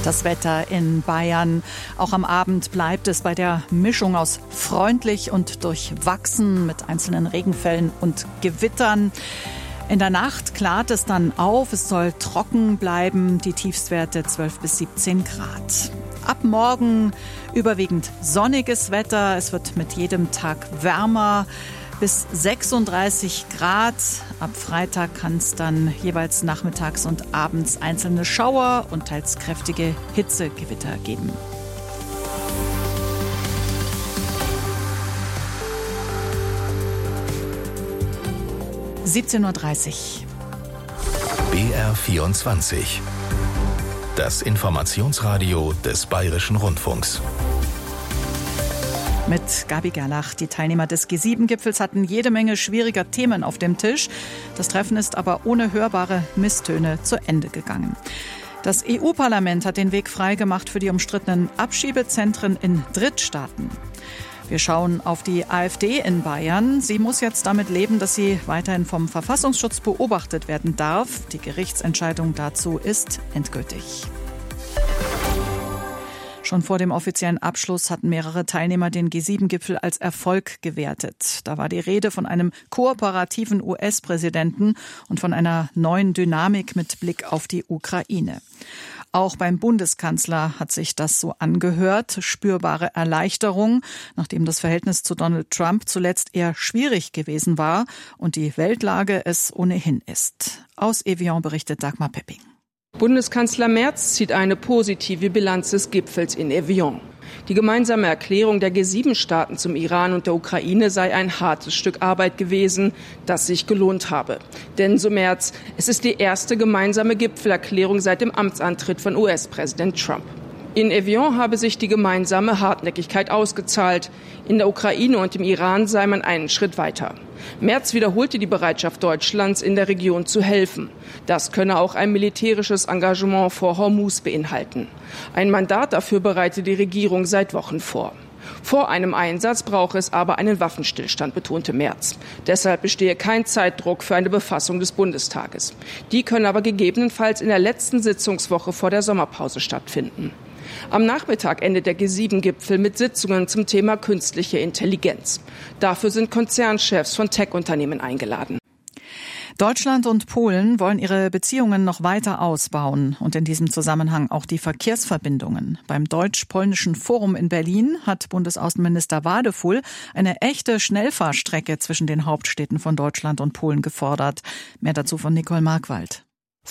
Das Wetter in Bayern. Auch am Abend bleibt es bei der Mischung aus freundlich und durchwachsen mit einzelnen Regenfällen und Gewittern. In der Nacht klart es dann auf. Es soll trocken bleiben. Die Tiefstwerte 12 bis 17 Grad. Ab morgen überwiegend sonniges Wetter. Es wird mit jedem Tag wärmer. Bis 36 Grad. Ab Freitag kann es dann jeweils nachmittags und abends einzelne Schauer und teils kräftige Hitzegewitter geben. – 17:30 Uhr. BR24. Das Informationsradio des Bayerischen Rundfunks. Mit Gabi Gerlach. Die Teilnehmer des G7-Gipfels hatten jede Menge schwieriger Themen auf dem Tisch. Das Treffen ist aber ohne hörbare Misstöne zu Ende gegangen. Das EU-Parlament hat den Weg freigemacht für die umstrittenen Abschiebezentren in Drittstaaten. Wir schauen auf die AfD in Bayern. Sie muss jetzt damit leben, dass sie weiterhin vom Verfassungsschutz beobachtet werden darf. Die Gerichtsentscheidung dazu ist endgültig. Schon vor dem offiziellen Abschluss hatten mehrere Teilnehmer den G7-Gipfel als Erfolg gewertet. Da war die Rede von einem kooperativen US-Präsidenten und von einer neuen Dynamik mit Blick auf die Ukraine. Auch beim Bundeskanzler hat sich das so angehört. Spürbare Erleichterung, nachdem das Verhältnis zu Donald Trump zuletzt eher schwierig gewesen war und die Weltlage es ohnehin ist. Aus Evian berichtet Dagmar Pepping. Bundeskanzler Merz zieht eine positive Bilanz des Gipfels in Evian. Die gemeinsame Erklärung der G7-Staaten zum Iran und der Ukraine sei ein hartes Stück Arbeit gewesen, das sich gelohnt habe. Denn, so Merz, es ist die erste gemeinsame Gipfelerklärung seit dem Amtsantritt von US-Präsident Trump. In Evian habe sich die gemeinsame Hartnäckigkeit ausgezahlt. In der Ukraine und im Iran sei man einen Schritt weiter. Merz wiederholte die Bereitschaft Deutschlands, in der Region zu helfen. Das könne auch ein militärisches Engagement vor Hormuz beinhalten. Ein Mandat dafür bereite die Regierung seit Wochen vor. Vor einem Einsatz brauche es aber einen Waffenstillstand, betonte Merz. Deshalb bestehe kein Zeitdruck für eine Befassung des Bundestages. Die könne aber gegebenenfalls in der letzten Sitzungswoche vor der Sommerpause stattfinden. Am Nachmittag endet der G7-Gipfel mit Sitzungen zum Thema künstliche Intelligenz. Dafür sind Konzernchefs von Tech-Unternehmen eingeladen. Deutschland und Polen wollen ihre Beziehungen noch weiter ausbauen und in diesem Zusammenhang auch die Verkehrsverbindungen. Beim Deutsch-Polnischen Forum in Berlin hat Bundesaußenminister Wadefull eine echte Schnellfahrstrecke zwischen den Hauptstädten von Deutschland und Polen gefordert. Mehr dazu von Nicole Markwald.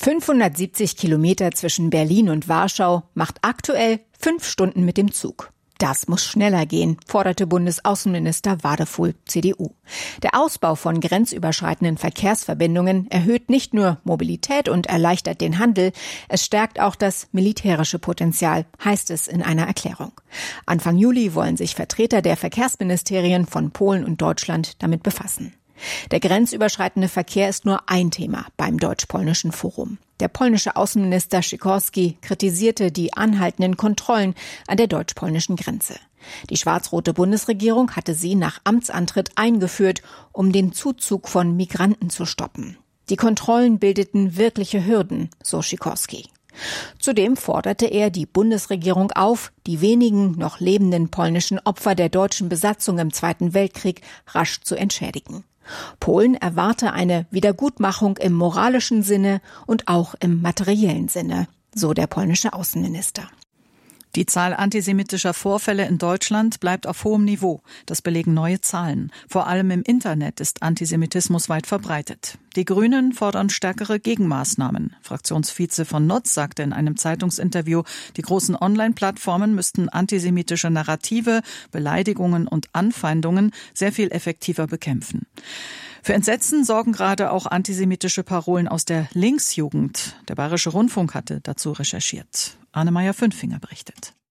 570 Kilometer zwischen Berlin und Warschau macht aktuell 5 Stunden mit dem Zug. Das muss schneller gehen, forderte Bundesaußenminister Wadefull, CDU. Der Ausbau von grenzüberschreitenden Verkehrsverbindungen erhöht nicht nur Mobilität und erleichtert den Handel, es stärkt auch das militärische Potenzial, heißt es in einer Erklärung. Anfang Juli wollen sich Vertreter der Verkehrsministerien von Polen und Deutschland damit befassen. Der grenzüberschreitende Verkehr ist nur ein Thema beim Deutsch-Polnischen Forum. Der polnische Außenminister Sikorski kritisierte die anhaltenden Kontrollen an der deutsch-polnischen Grenze. Die schwarz-rote Bundesregierung hatte sie nach Amtsantritt eingeführt, um den Zuzug von Migranten zu stoppen. Die Kontrollen bildeten wirkliche Hürden, so Sikorski. Zudem forderte er die Bundesregierung auf, die wenigen noch lebenden polnischen Opfer der deutschen Besatzung im Zweiten Weltkrieg rasch zu entschädigen. Polen erwarte eine Wiedergutmachung im moralischen Sinne und auch im materiellen Sinne, so der polnische Außenminister. Die Zahl antisemitischer Vorfälle in Deutschland bleibt auf hohem Niveau. Das belegen neue Zahlen. Vor allem im Internet ist Antisemitismus weit verbreitet. Die Grünen fordern stärkere Gegenmaßnahmen. Fraktionsvize von Notz sagte in einem Zeitungsinterview, die großen Online-Plattformen müssten antisemitische Narrative, Beleidigungen und Anfeindungen sehr viel effektiver bekämpfen. Für Entsetzen sorgen gerade auch antisemitische Parolen aus der Linksjugend. Der Bayerische Rundfunk hatte dazu recherchiert. Anne Meyer-Fünfinger berichtet.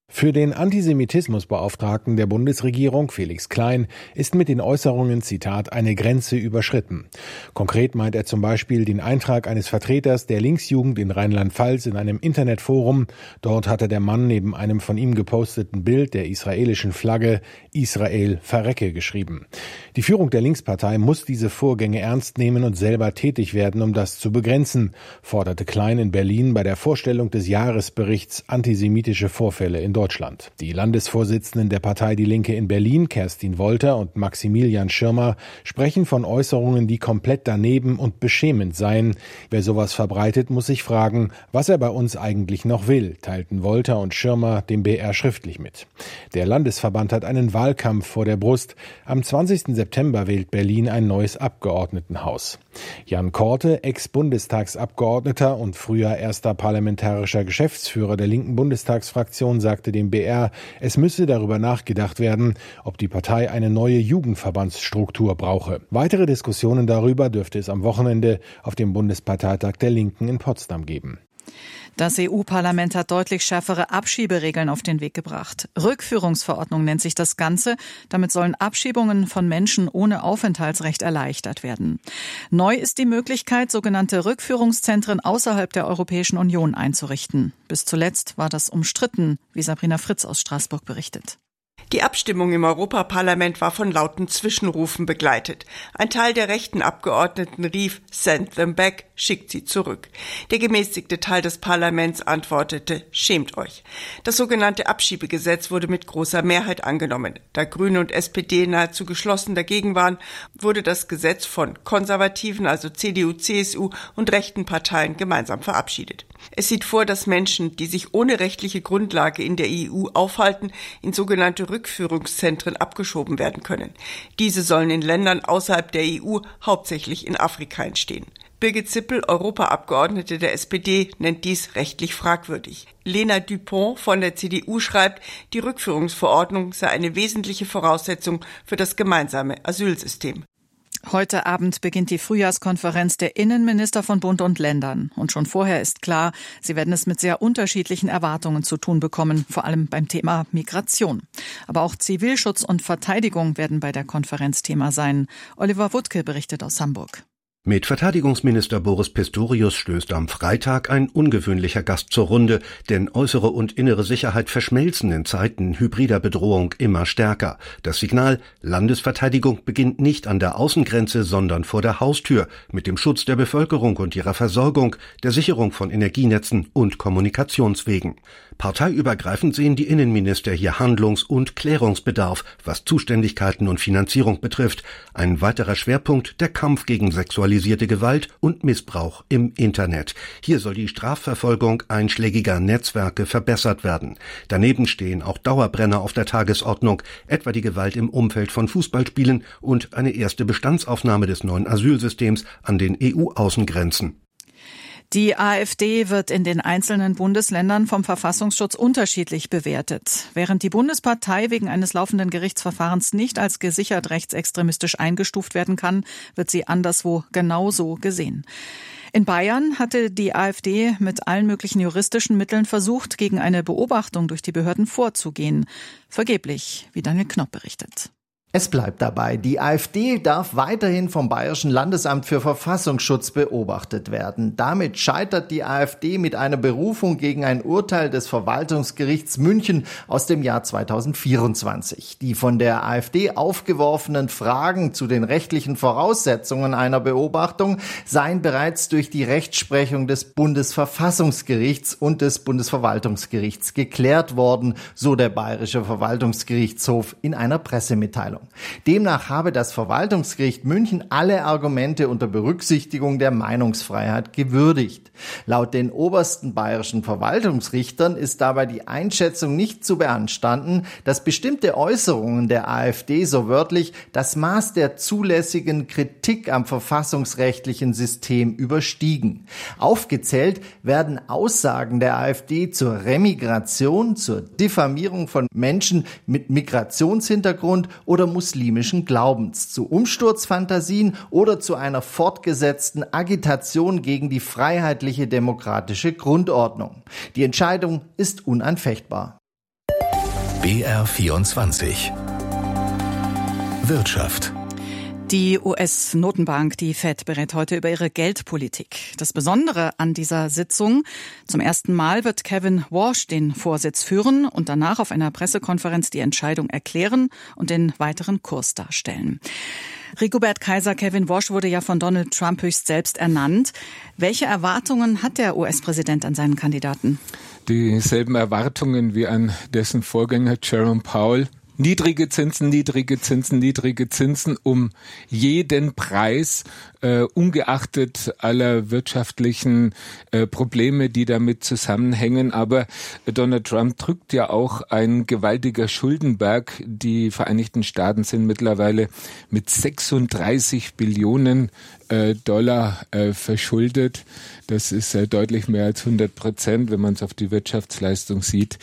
Für den Antisemitismusbeauftragten der Bundesregierung, Felix Klein, ist mit den Äußerungen, Zitat, eine Grenze überschritten. Konkret meint er zum Beispiel den Eintrag eines Vertreters der Linksjugend in Rheinland-Pfalz in einem Internetforum. Dort hatte der Mann neben einem von ihm geposteten Bild der israelischen Flagge Israel verrecke geschrieben. Die Führung der Linkspartei muss diese Vorgänge ernst nehmen und selber tätig werden, um das zu begrenzen, forderte Klein in Berlin bei der Vorstellung des Jahresberichts Antisemitische Vorfälle in Deutschland. Die Landesvorsitzenden der Partei Die Linke in Berlin, Kerstin Wolter und Maximilian Schirmer, sprechen von Äußerungen, die komplett daneben und beschämend seien. Wer sowas verbreitet, muss sich fragen, was er bei uns eigentlich noch will, teilten Wolter und Schirmer dem BR schriftlich mit. Der Landesverband hat einen Wahlkampf vor der Brust. Am 20. September wählt Berlin ein neues Abgeordnetenhaus. Jan Korte, Ex-Bundestagsabgeordneter und früher erster parlamentarischer Geschäftsführer der linken Bundestagsfraktion, sagte dem BR, es müsse darüber nachgedacht werden, ob die Partei eine neue Jugendverbandsstruktur brauche. Weitere Diskussionen darüber dürfte es am Wochenende auf dem Bundesparteitag der Linken in Potsdam geben. Das EU-Parlament hat deutlich schärfere Abschieberegeln auf den Weg gebracht. Rückführungsverordnung nennt sich das Ganze. Damit sollen Abschiebungen von Menschen ohne Aufenthaltsrecht erleichtert werden. Neu ist die Möglichkeit, sogenannte Rückführungszentren außerhalb der Europäischen Union einzurichten. Bis zuletzt war das umstritten, wie Sabrina Fritz aus Straßburg berichtet. Die Abstimmung im Europaparlament war von lauten Zwischenrufen begleitet. Ein Teil der rechten Abgeordneten rief, "Send them back", schickt sie zurück. Der gemäßigte Teil des Parlaments antwortete, "Schämt euch". Das sogenannte Abschiebegesetz wurde mit großer Mehrheit angenommen. Da Grüne und SPD nahezu geschlossen dagegen waren, wurde das Gesetz von konservativen, also CDU, CSU und rechten Parteien gemeinsam verabschiedet. Es sieht vor, dass Menschen, die sich ohne rechtliche Grundlage in der EU aufhalten, in sogenannte Rückführungszentren abgeschoben werden können. Diese sollen in Ländern außerhalb der EU, hauptsächlich in Afrika, entstehen. Birgit Zippel, Europaabgeordnete der SPD, nennt dies rechtlich fragwürdig. Lena Dupont von der CDU schreibt, die Rückführungsverordnung sei eine wesentliche Voraussetzung für das gemeinsame Asylsystem. Heute Abend beginnt die Frühjahrskonferenz der Innenminister von Bund und Ländern. Und schon vorher ist klar, sie werden es mit sehr unterschiedlichen Erwartungen zu tun bekommen, vor allem beim Thema Migration. Aber auch Zivilschutz und Verteidigung werden bei der Konferenz Thema sein. Oliver Wuttke berichtet aus Hamburg. Mit Verteidigungsminister Boris Pistorius stößt am Freitag ein ungewöhnlicher Gast zur Runde, denn äußere und innere Sicherheit verschmelzen in Zeiten hybrider Bedrohung immer stärker. Das Signal: Landesverteidigung beginnt nicht an der Außengrenze, sondern vor der Haustür, mit dem Schutz der Bevölkerung und ihrer Versorgung, der Sicherung von Energienetzen und Kommunikationswegen. Parteiübergreifend sehen die Innenminister hier Handlungs- und Klärungsbedarf, was Zuständigkeiten und Finanzierung betrifft. Ein weiterer Schwerpunkt: der Kampf gegen sexualisierte Gewalt und Missbrauch im Internet. Hier soll die Strafverfolgung einschlägiger Netzwerke verbessert werden. Daneben stehen auch Dauerbrenner auf der Tagesordnung, etwa die Gewalt im Umfeld von Fußballspielen und eine erste Bestandsaufnahme des neuen Asylsystems an den EU-Außengrenzen. Die AfD wird in den einzelnen Bundesländern vom Verfassungsschutz unterschiedlich bewertet. Während die Bundespartei wegen eines laufenden Gerichtsverfahrens nicht als gesichert rechtsextremistisch eingestuft werden kann, wird sie anderswo genauso gesehen. In Bayern hatte die AfD mit allen möglichen juristischen Mitteln versucht, gegen eine Beobachtung durch die Behörden vorzugehen. Vergeblich, wie Daniel Knopp berichtet. Es bleibt dabei, die AfD darf weiterhin vom Bayerischen Landesamt für Verfassungsschutz beobachtet werden. Damit scheitert die AfD mit einer Berufung gegen ein Urteil des Verwaltungsgerichts München aus dem Jahr 2024. Die von der AfD aufgeworfenen Fragen zu den rechtlichen Voraussetzungen einer Beobachtung seien bereits durch die Rechtsprechung des Bundesverfassungsgerichts und des Bundesverwaltungsgerichts geklärt worden, so der Bayerische Verwaltungsgerichtshof in einer Pressemitteilung. Demnach habe das Verwaltungsgericht München alle Argumente unter Berücksichtigung der Meinungsfreiheit gewürdigt. Laut den obersten bayerischen Verwaltungsrichtern ist dabei die Einschätzung nicht zu beanstanden, dass bestimmte Äußerungen der AfD so wörtlich das Maß der zulässigen Kritik am verfassungsrechtlichen System überstiegen. Aufgezählt werden Aussagen der AfD zur Remigration, zur Diffamierung von Menschen mit Migrationshintergrund oder muslimischen Glaubens, zu Umsturzfantasien oder zu einer fortgesetzten Agitation gegen die freiheitliche demokratische Grundordnung. Die Entscheidung ist unanfechtbar. BR24 Wirtschaft. Die US-Notenbank, die Fed, berät heute über ihre Geldpolitik. Das Besondere an dieser Sitzung: zum ersten Mal wird Kevin Warsh den Vorsitz führen und danach auf einer Pressekonferenz die Entscheidung erklären und den weiteren Kurs darstellen. Rigobert Kaiser, Kevin Warsh wurde ja von Donald Trump höchst selbst ernannt. Welche Erwartungen hat der US-Präsident an seinen Kandidaten? Dieselben Erwartungen wie an dessen Vorgänger Jerome Powell. Niedrige Zinsen, niedrige Zinsen, niedrige Zinsen um jeden Preis, ungeachtet aller wirtschaftlichen Probleme, die damit zusammenhängen. Aber Donald Trump drückt ja auch ein gewaltiger Schuldenberg. Die Vereinigten Staaten sind mittlerweile mit 36 Billionen Dollar verschuldet. Das ist deutlich mehr als 100%, wenn man es auf die Wirtschaftsleistung sieht.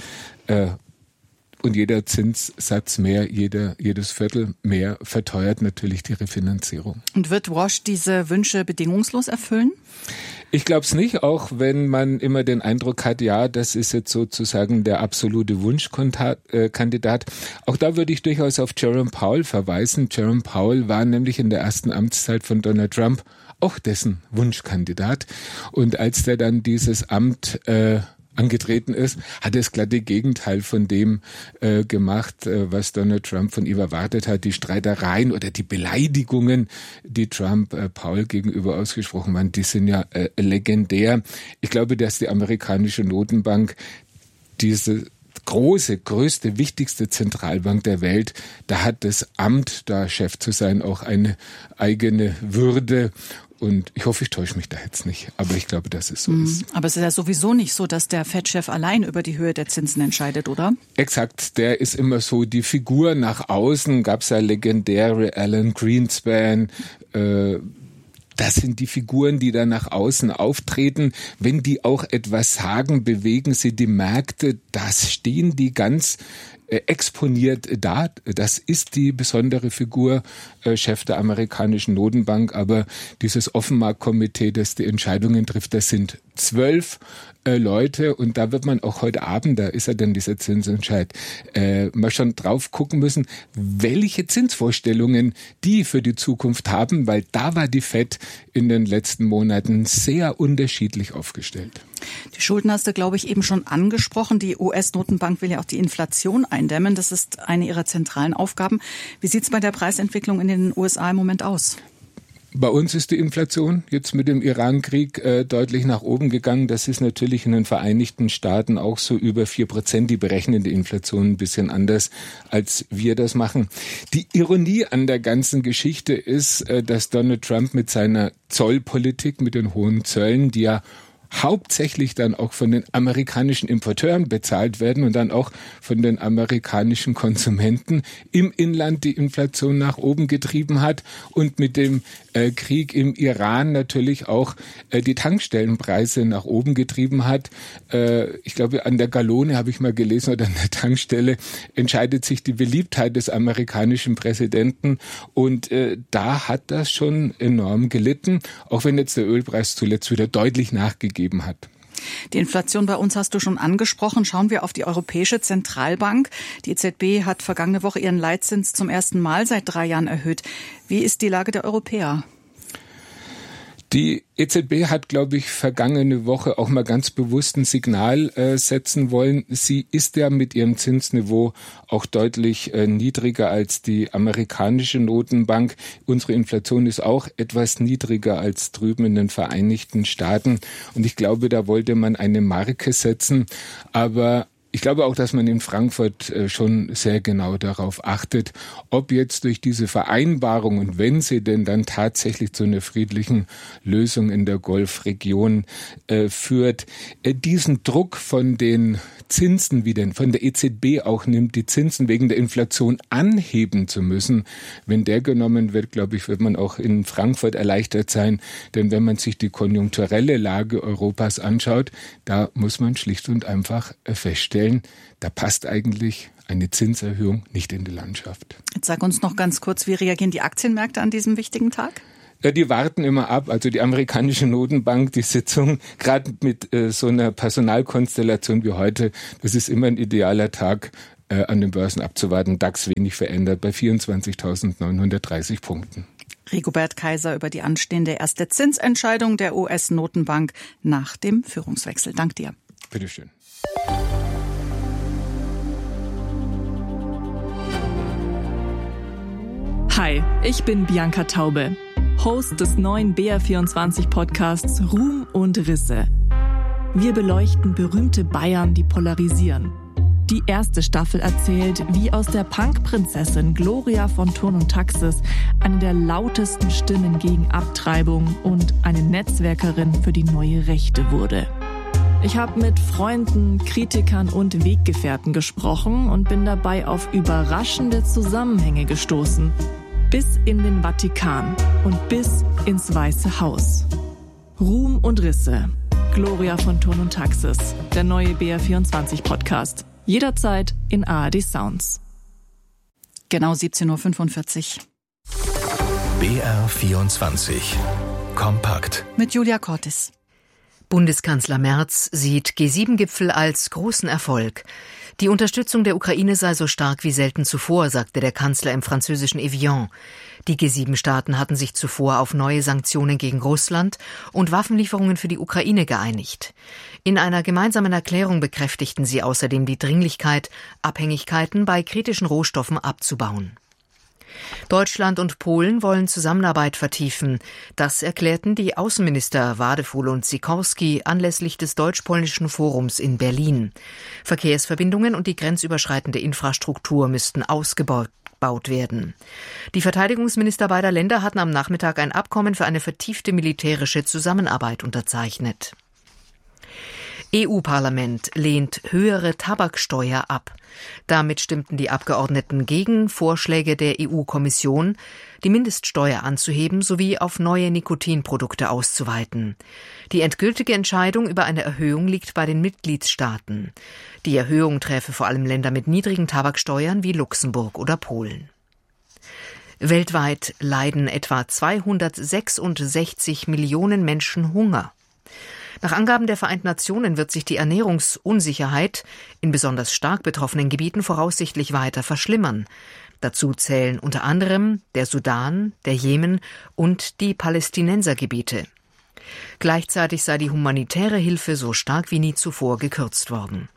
Und jeder Zinssatz mehr, jedes Viertel mehr verteuert natürlich die Refinanzierung. Und wird Warsh diese Wünsche bedingungslos erfüllen? Ich glaube es nicht, auch wenn man immer den Eindruck hat, ja, das ist jetzt sozusagen der absolute Wunschkandidat. Auch da würde ich durchaus auf Jerome Powell verweisen. Jerome Powell war nämlich in der ersten Amtszeit von Donald Trump auch dessen Wunschkandidat. Und als der dann dieses Amt angetreten ist, hat es glatt das Gegenteil von dem gemacht, was Donald Trump von ihm erwartet hat. Die Streitereien oder die Beleidigungen, die Trump Powell gegenüber ausgesprochen waren, die sind ja legendär. Ich glaube, dass die amerikanische Notenbank diese größte, wichtigste Zentralbank der Welt, da hat das Amt, da Chef zu sein, auch eine eigene Würde. Und ich hoffe, ich täusche mich da jetzt nicht. Aber ich glaube, dass es so ist. Aber es ist ja sowieso nicht so, dass der Fed-Chef allein über die Höhe der Zinsen entscheidet, oder? Exakt. Der ist immer so die Figur nach außen. Gab es ja legendäre Alan Greenspan. Das sind die Figuren, die da nach außen auftreten. Wenn die auch etwas sagen, bewegen sie die Märkte. Das stehen die ganz exponiert da. Das ist die besondere Figur, Chef der amerikanischen Notenbank. Aber dieses Offenmarktkomitee, das die Entscheidungen trifft, das sind 12 Leute. Und da wird man auch heute Abend, da ist ja dann dieser Zinsentscheid, mal schon drauf gucken müssen, welche Zinsvorstellungen die für die Zukunft haben, weil da war die Fed in den letzten Monaten sehr unterschiedlich aufgestellt. Die Schulden hast du, glaube ich, eben schon angesprochen. Die US-Notenbank will ja auch die Inflation eindämmen. Das ist eine ihrer zentralen Aufgaben. Wie sieht es bei der Preisentwicklung in den USA im Moment aus? Bei uns ist die Inflation jetzt mit dem Iran-Krieg deutlich nach oben gegangen. Das ist natürlich in den Vereinigten Staaten auch so über 4%. Die berechnen die Inflation ein bisschen anders, als wir das machen. Die Ironie an der ganzen Geschichte ist, dass Donald Trump mit seiner Zollpolitik, mit den hohen Zöllen, die ja hauptsächlich dann auch von den amerikanischen Importeuren bezahlt werden und dann auch von den amerikanischen Konsumenten im Inland die Inflation nach oben getrieben hat und mit dem Krieg im Iran natürlich auch die Tankstellenpreise nach oben getrieben hat. Ich glaube, an der Gallone habe ich mal gelesen oder an der Tankstelle entscheidet sich die Beliebtheit des amerikanischen Präsidenten und da hat das schon enorm gelitten, auch wenn jetzt der Ölpreis zuletzt wieder deutlich nachgegeben hat. Die Inflation bei uns hast du schon angesprochen. Schauen wir auf die Europäische Zentralbank. Die EZB hat vergangene Woche ihren Leitzins zum ersten Mal seit 3 Jahren erhöht. Wie ist die Lage der Europäer? Die EZB hat, glaube ich, vergangene Woche auch mal ganz bewusst ein Signal setzen wollen. Sie ist ja mit ihrem Zinsniveau auch deutlich niedriger als die amerikanische Notenbank. Unsere Inflation ist auch etwas niedriger als drüben in den Vereinigten Staaten. Und ich glaube, da wollte man eine Marke setzen. Aber ich glaube auch, dass man in Frankfurt schon sehr genau darauf achtet, ob jetzt durch diese Vereinbarung und wenn sie denn dann tatsächlich zu einer friedlichen Lösung in der Golfregion führt, diesen Druck von den Zinsen, wie denn von der EZB auch nimmt, die Zinsen wegen der Inflation anheben zu müssen. Wenn der genommen wird, glaube ich, wird man auch in Frankfurt erleichtert sein. Denn wenn man sich die konjunkturelle Lage Europas anschaut, da muss man schlicht und einfach feststellen, da passt eigentlich eine Zinserhöhung nicht in die Landschaft. Jetzt sag uns noch ganz kurz, wie reagieren die Aktienmärkte an diesem wichtigen Tag? Ja, die warten immer ab. Also die amerikanische Notenbank, die Sitzung, gerade mit so einer Personalkonstellation wie heute, das ist immer ein idealer Tag, an den Börsen abzuwarten. DAX wenig verändert bei 24.930 Punkten. Rigobert Kaiser über die anstehende erste Zinsentscheidung der US-Notenbank nach dem Führungswechsel. Dank dir. Bitteschön. Hi, ich bin Bianca Taube, Host des neuen BR24-Podcasts Ruhm und Risse. Wir beleuchten berühmte Bayern, die polarisieren. Die erste Staffel erzählt, wie aus der Punk-Prinzessin Gloria von Thurn und Taxis eine der lautesten Stimmen gegen Abtreibung und eine Netzwerkerin für die neue Rechte wurde. Ich habe mit Freunden, Kritikern und Weggefährten gesprochen und bin dabei auf überraschende Zusammenhänge gestoßen. Bis in den Vatikan und bis ins Weiße Haus. Ruhm und Risse. Gloria von Thurn und Taxis. Der neue BR24-Podcast. Jederzeit in ARD Sounds. Genau 17.45 Uhr. BR24. Kompakt. Mit Julia Cortis. Bundeskanzler Merz sieht G7-Gipfel als großen Erfolg. Die Unterstützung der Ukraine sei so stark wie selten zuvor, sagte der Kanzler im französischen Evian. Die G7-Staaten hatten sich zuvor auf neue Sanktionen gegen Russland und Waffenlieferungen für die Ukraine geeinigt. In einer gemeinsamen Erklärung bekräftigten sie außerdem die Dringlichkeit, Abhängigkeiten bei kritischen Rohstoffen abzubauen. Deutschland und Polen wollen Zusammenarbeit vertiefen. Das erklärten die Außenminister Wadefuhl und Sikorski anlässlich des Deutsch-Polnischen Forums in Berlin. Verkehrsverbindungen und die grenzüberschreitende Infrastruktur müssten ausgebaut werden. Die Verteidigungsminister beider Länder hatten am Nachmittag ein Abkommen für eine vertiefte militärische Zusammenarbeit unterzeichnet. EU-Parlament lehnt höhere Tabaksteuer ab. Damit stimmten die Abgeordneten gegen Vorschläge der EU-Kommission, die Mindeststeuer anzuheben sowie auf neue Nikotinprodukte auszuweiten. Die endgültige Entscheidung über eine Erhöhung liegt bei den Mitgliedstaaten. Die Erhöhung träfe vor allem Länder mit niedrigen Tabaksteuern wie Luxemburg oder Polen. Weltweit leiden etwa 266 Millionen Menschen Hunger. Nach Angaben der Vereinten Nationen wird sich die Ernährungsunsicherheit in besonders stark betroffenen Gebieten voraussichtlich weiter verschlimmern. Dazu zählen unter anderem der Sudan, der Jemen und die Palästinensergebiete. Gleichzeitig sei die humanitäre Hilfe so stark wie nie zuvor gekürzt worden.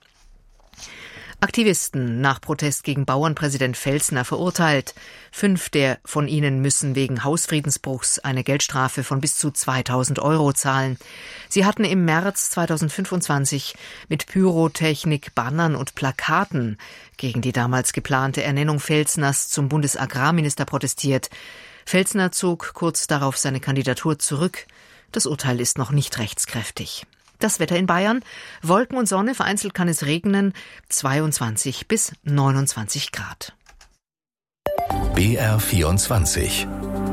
Aktivisten nach Protest gegen Bauernpräsident Felsner verurteilt. 5 von ihnen müssen wegen Hausfriedensbruchs eine Geldstrafe von bis zu 2.000 € zahlen. Sie hatten im März 2025 mit Pyrotechnik, Bannern und Plakaten gegen die damals geplante Ernennung Felsners zum Bundesagrarminister protestiert. Felsner zog kurz darauf seine Kandidatur zurück. Das Urteil ist noch nicht rechtskräftig. Das Wetter in Bayern: Wolken und Sonne, vereinzelt kann es regnen, 22 bis 29 Grad. BR24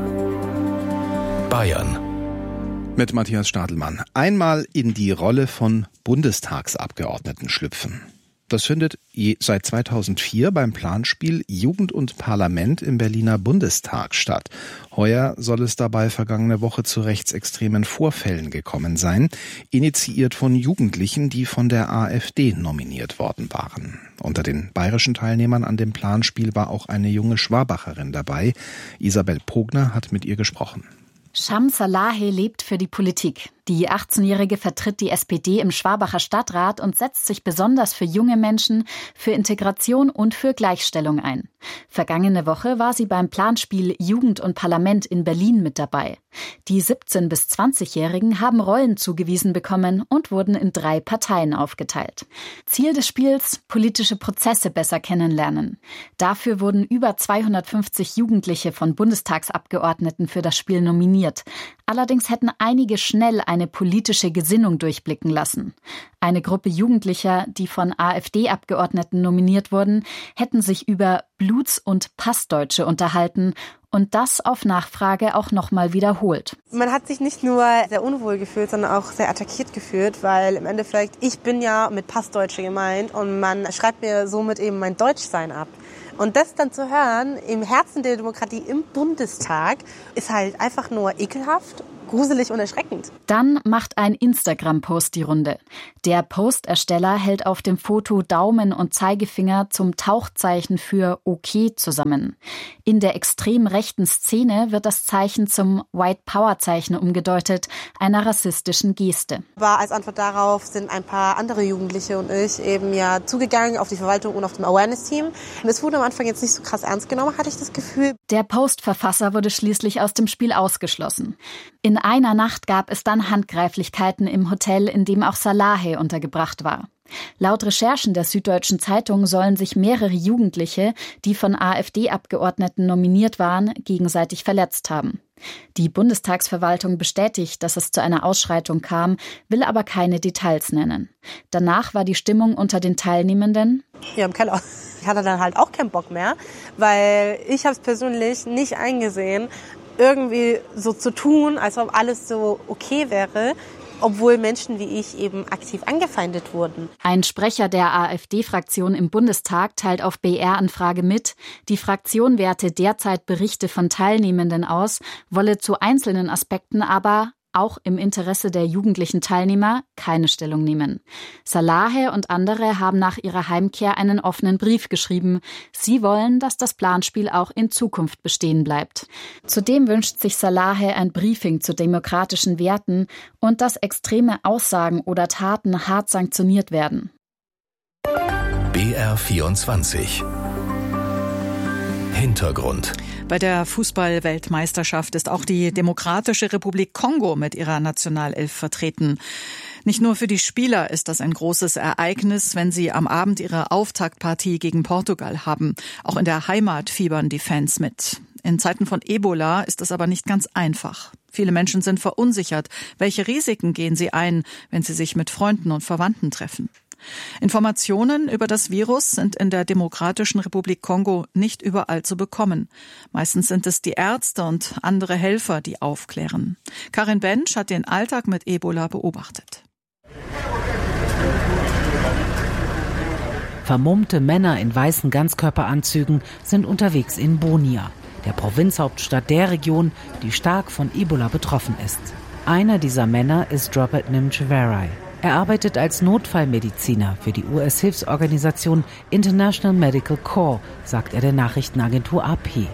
Bayern. Mit Matthias Stadelmann. Einmal in die Rolle von Bundestagsabgeordneten schlüpfen. Das findet seit 2004 beim Planspiel Jugend und Parlament im Berliner Bundestag statt. Heuer soll es dabei vergangene Woche zu rechtsextremen Vorfällen gekommen sein, initiiert von Jugendlichen, die von der AfD nominiert worden waren. Unter den bayerischen Teilnehmern an dem Planspiel war auch eine junge Schwabacherin dabei. Isabel Pogner hat mit ihr gesprochen. Shams Salahe lebt für die Politik. Die 18-Jährige vertritt die SPD im Schwabacher Stadtrat und setzt sich besonders für junge Menschen, für Integration und für Gleichstellung ein. Vergangene Woche war sie beim Planspiel Jugend und Parlament in Berlin mit dabei. Die 17- bis 20-Jährigen haben Rollen zugewiesen bekommen und wurden in 3 Parteien aufgeteilt. Ziel des Spiels: politische Prozesse besser kennenlernen. Dafür wurden über 250 Jugendliche von Bundestagsabgeordneten für das Spiel nominiert. Allerdings hätten einige schnell eine politische Gesinnung durchblicken lassen. Eine Gruppe Jugendlicher, die von AfD-Abgeordneten nominiert wurden, hätten sich über Bluts- und Passdeutsche unterhalten und das auf Nachfrage auch nochmal wiederholt. Man hat sich nicht nur sehr unwohl gefühlt, sondern auch sehr attackiert gefühlt, weil im Endeffekt, ich bin ja mit Passdeutsche gemeint und man schreibt mir somit eben mein Deutschsein ab. Und das dann zu hören, im Herzen der Demokratie im Bundestag, ist halt einfach nur ekelhaft gruselig und erschreckend. Dann macht ein Instagram-Post die Runde. Der Postersteller hält auf dem Foto Daumen und Zeigefinger zum Tauchzeichen für OK zusammen. In der extrem rechten Szene wird das Zeichen zum White Power-Zeichen umgedeutet, einer rassistischen Geste. Aber als Antwort darauf sind ein paar andere Jugendliche und ich eben ja zugegangen auf die Verwaltung und auf dem Awareness-Team. Es wurde am Anfang jetzt nicht so krass ernst genommen, hatte ich das Gefühl. Der Postverfasser wurde schließlich aus dem Spiel ausgeschlossen. In einer Nacht gab es dann Handgreiflichkeiten im Hotel, in dem auch Salehe untergebracht war. Laut Recherchen der Süddeutschen Zeitung sollen sich mehrere Jugendliche, die von AfD-Abgeordneten nominiert waren, gegenseitig verletzt haben. Die Bundestagsverwaltung bestätigt, dass es zu einer Ausschreitung kam, will aber keine Details nennen. Danach war die Stimmung unter den Teilnehmenden: Ja, im Keller. Ich hatte dann halt auch keinen Bock mehr, weil ich habe es persönlich nicht eingesehen, irgendwie so zu tun, als ob alles so okay wäre, obwohl Menschen wie ich eben aktiv angefeindet wurden. Ein Sprecher der AfD-Fraktion im Bundestag teilt auf BR-Anfrage mit, die Fraktion werte derzeit Berichte von Teilnehmenden aus, wolle zu einzelnen Aspekten aber auch im Interesse der jugendlichen Teilnehmer keine Stellung nehmen. Salehe und andere haben nach ihrer Heimkehr einen offenen Brief geschrieben. Sie wollen, dass das Planspiel auch in Zukunft bestehen bleibt. Zudem wünscht sich Salehe ein Briefing zu demokratischen Werten und dass extreme Aussagen oder Taten hart sanktioniert werden. BR24 Hintergrund. Bei der Fußball-Weltmeisterschaft ist auch die Demokratische Republik Kongo mit ihrer Nationalelf vertreten. Nicht nur für die Spieler ist das ein großes Ereignis, wenn sie am Abend ihre Auftaktpartie gegen Portugal haben. Auch in der Heimat fiebern die Fans mit. In Zeiten von Ebola ist es aber nicht ganz einfach. Viele Menschen sind verunsichert. Welche Risiken gehen sie ein, wenn sie sich mit Freunden und Verwandten treffen? Informationen über das Virus sind in der Demokratischen Republik Kongo nicht überall zu bekommen. Meistens sind es die Ärzte und andere Helfer, die aufklären. Karin Bensch hat den Alltag mit Ebola beobachtet. Vermummte Männer in weißen Ganzkörperanzügen sind unterwegs in Bunia, der Provinzhauptstadt der Region, die stark von Ebola betroffen ist. Einer dieser Männer ist Robert Nimcheverai. Er arbeitet als Notfallmediziner für die US-Hilfsorganisation International Medical Corps, sagt er der Nachrichtenagentur AP.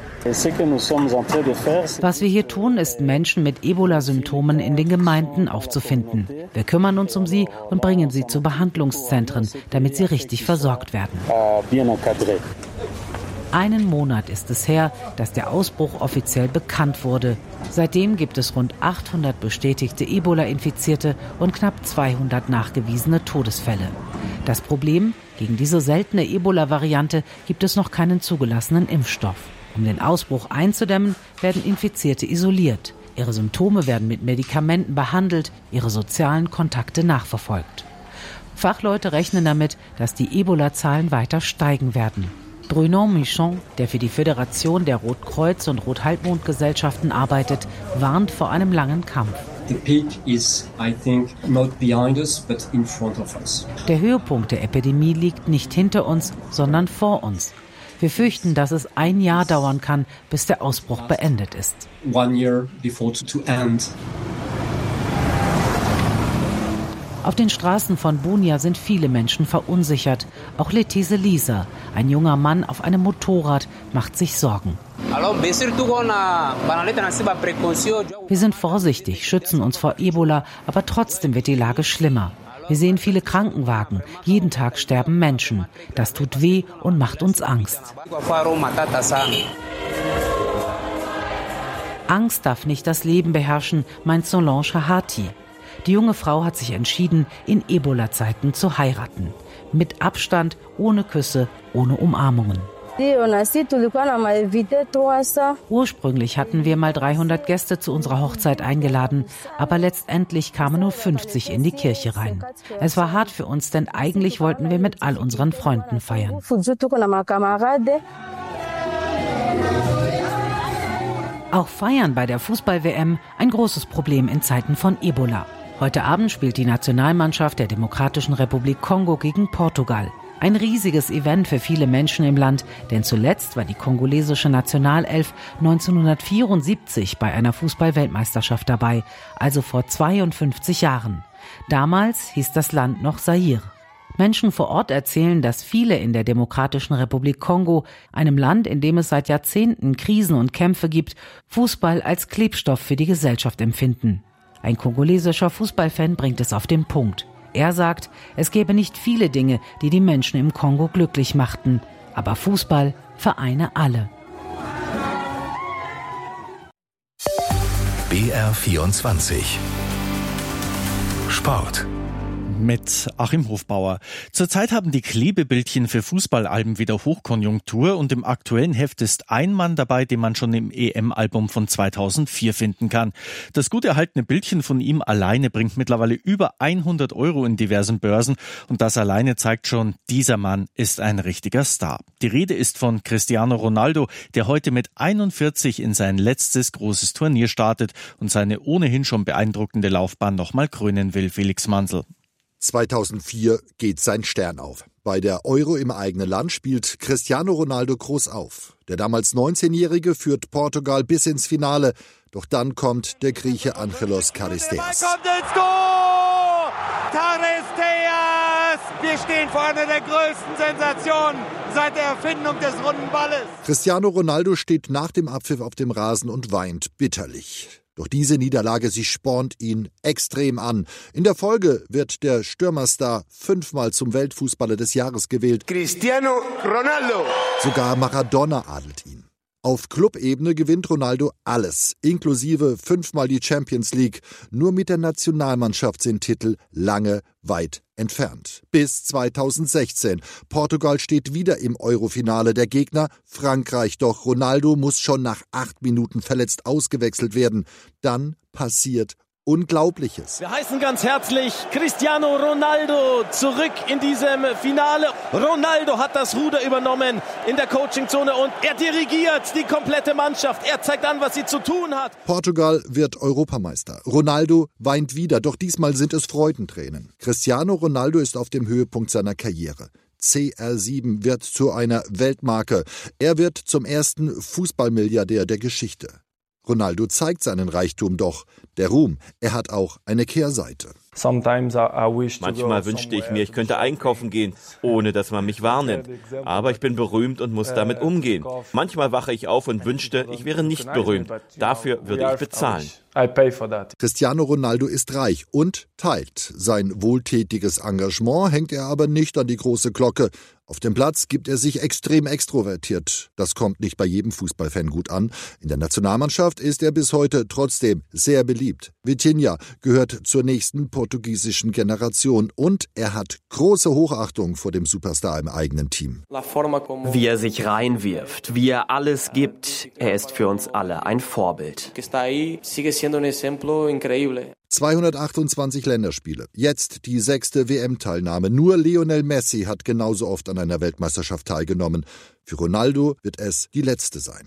Was wir hier tun, ist, Menschen mit Ebola-Symptomen in den Gemeinden aufzufinden. Wir kümmern uns um sie und bringen sie zu Behandlungszentren, damit sie richtig versorgt werden. Einen Monat ist es her, dass der Ausbruch offiziell bekannt wurde. Seitdem gibt es rund 800 bestätigte Ebola-Infizierte und knapp 200 nachgewiesene Todesfälle. Das Problem: Gegen diese seltene Ebola-Variante gibt es noch keinen zugelassenen Impfstoff. Um den Ausbruch einzudämmen, werden Infizierte isoliert. Ihre Symptome werden mit Medikamenten behandelt, ihre sozialen Kontakte nachverfolgt. Fachleute rechnen damit, dass die Ebola-Zahlen weiter steigen werden. Bruno Michon, der für die Föderation der Rotkreuz- und Rothalbmondgesellschaften arbeitet, warnt vor einem langen Kampf. Der Höhepunkt der Epidemie liegt nicht hinter uns, sondern vor uns. Wir fürchten, dass es ein Jahr dauern kann, bis der Ausbruch beendet ist. Auf den Straßen von Bunia sind viele Menschen verunsichert. Auch Letise Lisa, ein junger Mann auf einem Motorrad, macht sich Sorgen. Wir sind vorsichtig, schützen uns vor Ebola, aber trotzdem wird die Lage schlimmer. Wir sehen viele Krankenwagen. Jeden Tag sterben Menschen. Das tut weh und macht uns Angst. Angst darf nicht das Leben beherrschen, meint Solange Hahati. Die junge Frau hat sich entschieden, in Ebola-Zeiten zu heiraten. Mit Abstand, ohne Küsse, ohne Umarmungen. Ursprünglich hatten wir mal 300 Gäste zu unserer Hochzeit eingeladen, aber letztendlich kamen nur 50 in die Kirche rein. Es war hart für uns, denn eigentlich wollten wir mit all unseren Freunden feiern. Auch Feiern bei der Fußball-WM ein großes Problem in Zeiten von Ebola. Heute Abend spielt die Nationalmannschaft der Demokratischen Republik Kongo gegen Portugal. Ein riesiges Event für viele Menschen im Land, denn zuletzt war die kongolesische Nationalelf 1974 bei einer Fußball-Weltmeisterschaft dabei, also vor 52 Jahren. Damals hieß das Land noch Zaire. Menschen vor Ort erzählen, dass viele in der Demokratischen Republik Kongo, einem Land, in dem es seit Jahrzehnten Krisen und Kämpfe gibt, Fußball als Klebstoff für die Gesellschaft empfinden. Ein kongolesischer Fußballfan bringt es auf den Punkt. Er sagt, es gäbe nicht viele Dinge, die die Menschen im Kongo glücklich machten. Aber Fußball vereine alle. BR24 Sport mit Achim Hofbauer. Zurzeit haben die Klebebildchen für Fußballalben wieder Hochkonjunktur und im aktuellen Heft ist ein Mann dabei, den man schon im EM-Album von 2004 finden kann. Das gut erhaltene Bildchen von ihm alleine bringt mittlerweile über 100 € in diversen Börsen und das alleine zeigt schon, dieser Mann ist ein richtiger Star. Die Rede ist von Cristiano Ronaldo, der heute mit 41 in sein letztes großes Turnier startet und seine ohnehin schon beeindruckende Laufbahn nochmal krönen will, Felix Mansel. 2004 geht sein Stern auf. Bei der Euro im eigenen Land spielt Cristiano Ronaldo groß auf. Der damals 19-Jährige führt Portugal bis ins Finale. Doch dann kommt der Grieche Angelos Charisteas. Der kommt ins Tor! Charisteas! Wir stehen vor einer der größten Sensationen seit der Erfindung des runden Balles. Cristiano Ronaldo steht nach dem Abpfiff auf dem Rasen und weint bitterlich. Doch diese Niederlage, sie spornt ihn extrem an. In der Folge wird der Stürmerstar 5-mal zum Weltfußballer des Jahres gewählt. Cristiano Ronaldo. Sogar Maradona adelt ihn. Auf Clubebene gewinnt Ronaldo alles, inklusive 5-mal die Champions League. Nur mit der Nationalmannschaft sind Titel lange weit entfernt. Bis 2016. Portugal steht wieder im Eurofinale. Der Gegner Frankreich. Doch Ronaldo muss schon nach 8 Minuten verletzt ausgewechselt werden. Dann passiert Unglaubliches. Wir heißen ganz herzlich Cristiano Ronaldo zurück in diesem Finale. Ronaldo hat das Ruder übernommen in der Coachingzone und er dirigiert die komplette Mannschaft. Er zeigt an, was sie zu tun hat. Portugal wird Europameister. Ronaldo weint wieder, doch diesmal sind es Freudentränen. Cristiano Ronaldo ist auf dem Höhepunkt seiner Karriere. CR7 wird zu einer Weltmarke. Er wird zum ersten Fußballmilliardär der Geschichte. Ronaldo zeigt seinen Reichtum doch. Der Ruhm, er hat auch eine Kehrseite. Manchmal wünschte ich mir, ich könnte einkaufen gehen, ohne dass man mich wahrnimmt. Aber ich bin berühmt und muss damit umgehen. Manchmal wache ich auf und wünschte, ich wäre nicht berühmt. Dafür würde ich bezahlen. Cristiano Ronaldo ist reich und teilt. Sein wohltätiges Engagement hängt er aber nicht an die große Glocke. Auf dem Platz gibt er sich extrem extrovertiert. Das kommt nicht bei jedem Fußballfan gut an. In der Nationalmannschaft ist er bis heute trotzdem sehr beliebt. Vitinha gehört zur nächsten portugiesischen Generation und er hat große Hochachtung vor dem Superstar im eigenen Team. Wie er sich reinwirft, wie er alles gibt, er ist für uns alle ein Vorbild. 228 Länderspiele, jetzt die 6. WM-Teilnahme. Nur Lionel Messi hat genauso oft an einer Weltmeisterschaft teilgenommen. Für Ronaldo wird es die letzte sein.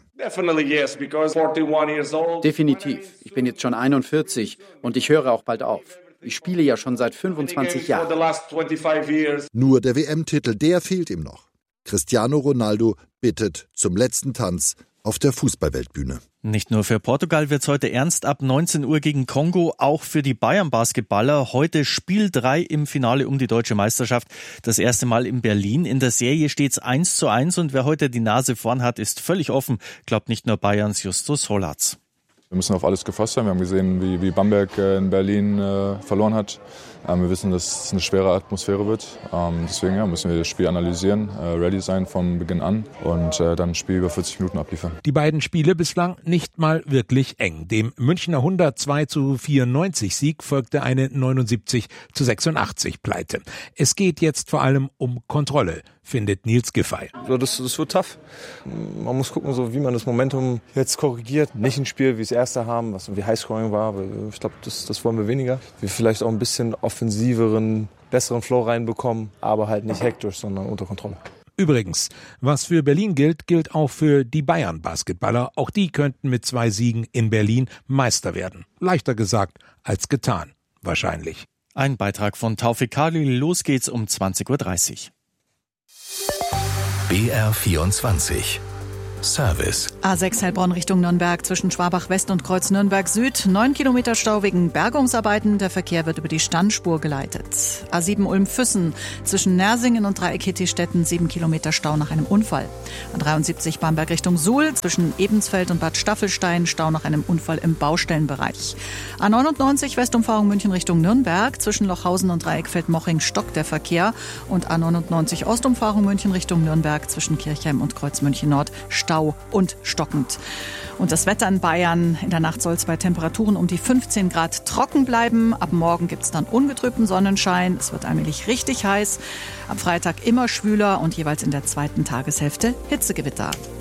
Definitiv. Ich bin jetzt schon 41 und ich höre auch bald auf. Ich spiele ja schon seit 25 Jahren. Nur der WM-Titel, der fehlt ihm noch. Cristiano Ronaldo bittet zum letzten Tanz auf der Fußballweltbühne. Nicht nur für Portugal wird's heute ernst ab 19 Uhr gegen Kongo, auch für die Bayern-Basketballer. Heute Spiel 3 im Finale um die deutsche Meisterschaft. Das erste Mal in Berlin. In der Serie steht's 1:1 und wer heute die Nase vorn hat, ist völlig offen, glaubt nicht nur Bayerns Justus Holatz. Wir müssen auf alles gefasst sein. Wir haben gesehen, wie Bamberg in Berlin verloren hat. Wir wissen, dass es eine schwere Atmosphäre wird. Deswegen müssen wir das Spiel analysieren, ready sein von Beginn an und dann ein Spiel über 40 Minuten abliefern. Die beiden Spiele bislang nicht mal wirklich eng. Dem Münchner 102:94 Sieg folgte eine 79:86 Pleite. Es geht jetzt vor allem um Kontrolle, findet Nils Giffey. Das wird tough. Man muss gucken, wie man das Momentum jetzt korrigiert. Nicht ein Spiel wie das erste haben, was irgendwie Highscoring war. Ich glaube, das wollen wir weniger. Wir vielleicht auch ein bisschen offensiveren, besseren Flow reinbekommen, aber halt nicht hektisch, sondern unter Kontrolle. Übrigens, was für Berlin gilt, gilt auch für die Bayern-Basketballer. Auch die könnten mit 2 Siegen in Berlin Meister werden. Leichter gesagt als getan, wahrscheinlich. Ein Beitrag von Taufik Khalil. Los geht's um 20:30 Uhr. BR24 Service. A6 Heilbronn Richtung Nürnberg zwischen Schwabach West und Kreuz Nürnberg Süd. 9 Kilometer Stau wegen Bergungsarbeiten. Der Verkehr wird über die Standspur geleitet. A7 Ulm-Füssen zwischen Nersingen und Dreieck Hittistetten 7 Kilometer Stau nach einem Unfall. A73 Bamberg Richtung Suhl zwischen Ebensfeld und Bad Staffelstein Stau nach einem Unfall im Baustellenbereich. A99 Westumfahrung München Richtung Nürnberg zwischen Lochhausen und Dreieck Feldmoching stockt der Verkehr. Und A99 Ostumfahrung München Richtung Nürnberg zwischen Kirchheim und Kreuz München Nord Stau und stockend. Und das Wetter in Bayern. In der Nacht soll es bei Temperaturen um die 15 Grad trocken bleiben. Ab morgen gibt es dann ungetrübten Sonnenschein. Es wird allmählich richtig heiß. Am Freitag immer schwüler und jeweils in der zweiten Tageshälfte Hitzegewitter.